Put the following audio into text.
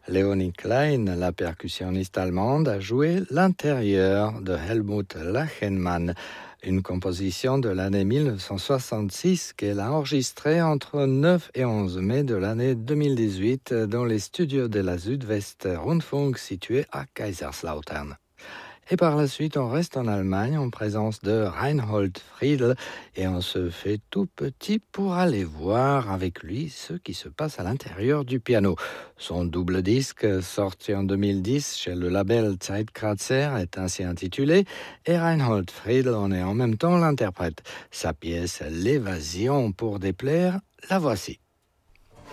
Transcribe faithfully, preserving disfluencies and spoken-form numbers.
Léonie Klein, la percussionniste allemande, a joué l'intérieur de Helmut Lachenmann, une composition de l'année mille neuf cent soixante-six qu'elle a enregistrée entre neuf et onze mai de l'année deux mille dix-huit dans les studios de la Südwestrundfunk situés à Kaiserslautern. Et par la suite, on reste en Allemagne en présence de Reinhold Friedl et on se fait tout petit pour aller voir avec lui ce qui se passe à l'intérieur du piano. Son double disque, sorti en deux mille dix chez le label Zeitkratzer, est ainsi intitulé et Reinhold Friedl en est en même temps l'interprète. Sa pièce L'évasion pour déplaire, la voici.